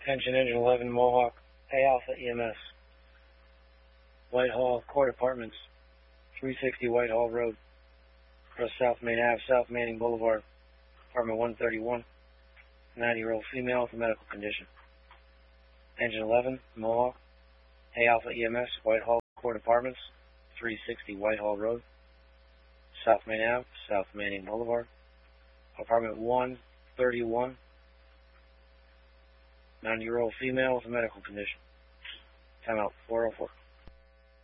Attention Engine 11 Mohawk, A Alpha EMS. Whitehall Court Apartments, 360 Whitehall Road, across South Main Ave, South Manning Boulevard, apartment 131, 90-year-old female with a medical condition. Engine 11 Mohawk, A Alpha EMS, Whitehall Court Apartments, 360 Whitehall Road, South Main Ave, South Manning Boulevard, apartment 131, 90-year-old female with a medical condition. Timeout 404.